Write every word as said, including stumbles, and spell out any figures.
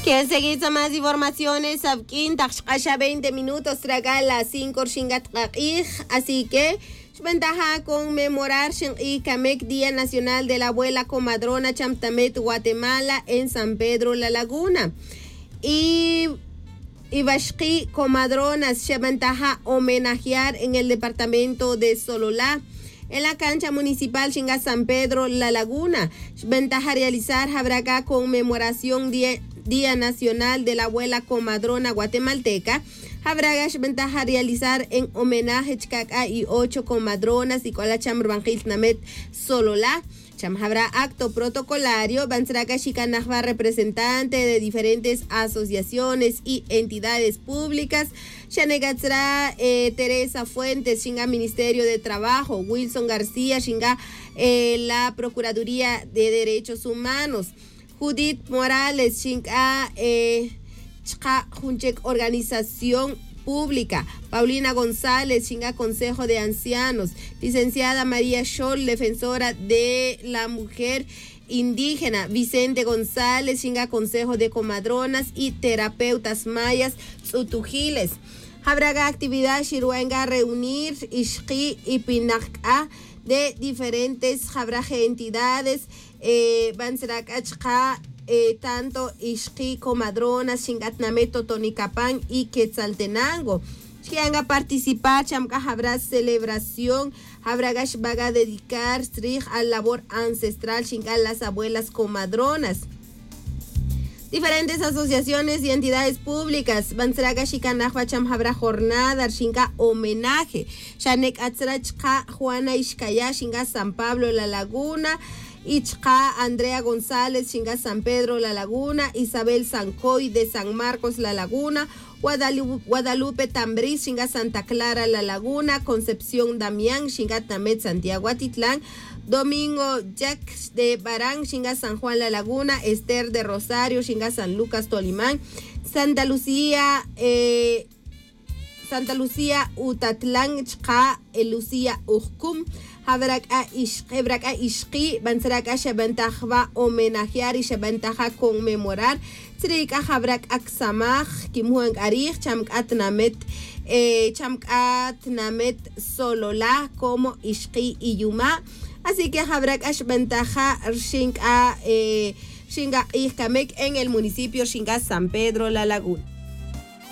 ¿Quieren seguir con más informaciones? Aquí, a veinte minutos, traga las cinco así que ventaja conmemorar y Camec Día Nacional de la Abuela Comadrona Chamtamet, Guatemala, en San Pedro La Laguna. Y Ibashki Comadronas se ventaja homenajear en el departamento de Sololá. En la cancha municipal Chinga San Pedro La Laguna, ventaja realizar habrá conmemoración Día, Día Nacional de la Abuela Comadrona Guatemalteca. Habrá ventaja realizar en homenaje a y ocho comadronas y con la chambrbanjil namet Sololá. Cham habrá acto protocolario, Bansraga Chicanajba, representante de diferentes asociaciones y entidades públicas. Shanegatzra eh, Teresa Fuentes, Chinga Ministerio de Trabajo, Wilson García, Chinga eh, la Procuraduría de Derechos Humanos, Judith Morales, Chinga eh, Chka Junchek Organización Pública, Paulina González, Chinga Consejo de Ancianos, licenciada María Scholl, defensora de la mujer indígena, Vicente González, Chinga Consejo de Comadronas y terapeutas mayas Tsutujiles. Habrá actividad Shiruenga reunir Ishki y Pinaka de diferentes habrá entidades, eh, Banserakachka, Eh, tanto Ishki, Comadronas, Chingatnameto, Tonicapán y Quetzaltenango. Chianga participar, chamka habrá celebración, habrá gash vaga dedicar strij a labor ancestral, chingal las abuelas comadronas. Diferentes asociaciones y entidades públicas, Bansraga Shikanajwa cham habrá jornada, chinga homenaje, Shanek Atzrachka, Juana Ishkaya, chinga San Pablo La Laguna, Ichka Andrea González, Chinga San Pedro La Laguna, Isabel Sancoy de San Marcos La Laguna, Guadalupe, Guadalupe Tambriz, Chinga Santa Clara La Laguna, Concepción Damián, Chinga Tamet Santiago Atitlán, Domingo Jack de Barán, Chinga San Juan La Laguna, Esther de Rosario, Chinga San Lucas Tolimán, Santa Lucía, eh, Santa Lucía Utatlán, Chka Lucía Ujkum, Habrak a Ishki, Bansrak a Shabantajba, homenajear y Shabantaja conmemorar. Trika Habrak Aksamaj, Kimhuang Arich, Chamkat Namet, eh, Chamkat Namet Sololá, como Ishki y Yuma. Así que Habrak Ashbantaja, Shinga, eh, Shinga Ikamek en el municipio Shinga San Pedro La Laguna.